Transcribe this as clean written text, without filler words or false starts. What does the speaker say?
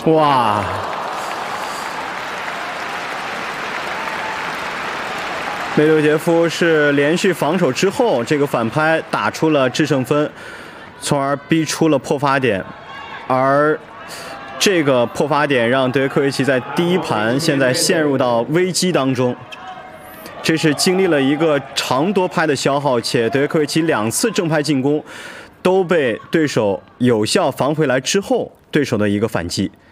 哇！梅留杰夫是连续防守之后，这个反拍打出了制胜分，从而逼出了破发点，而这个破发点让德约科维奇在第一盘现在陷入到危机当中。这是经历了一个长多拍的消耗，且德约科维奇2次正拍进攻都被对手有效防回来之后，对手的一个反击。